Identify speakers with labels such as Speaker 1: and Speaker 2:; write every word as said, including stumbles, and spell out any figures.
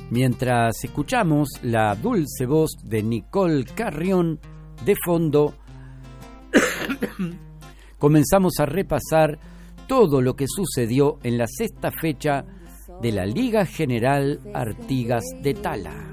Speaker 1: Mientras escuchamos la dulce voz de Nicole Carrión de fondo, comenzamos a repasar todo lo que sucedió en la sexta fecha de la Liga General Artigas de Tala.